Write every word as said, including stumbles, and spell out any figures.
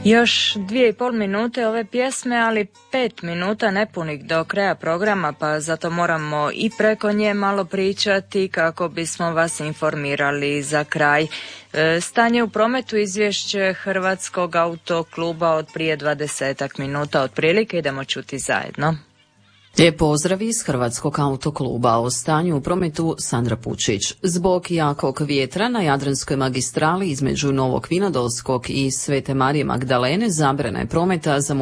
Još dvije i pol minute ove pjesme, ali pet minuta nepunih do kraja programa, pa zato moramo i preko nje malo pričati kako bismo vas informirali za kraj. E, stanje u prometu, izvješće Hrvatskog autokluba od prije dvadesetak minuta otprilike, idemo čuti zajedno. Lijep pozdrav iz Hrvatskog autokluba. O stanju u prometu Sandra Pučić. Zbog jakog vjetra na Jadranskoj magistrali između Novog Vinodolskog i Svete Marije Magdalene zabrana je prometa za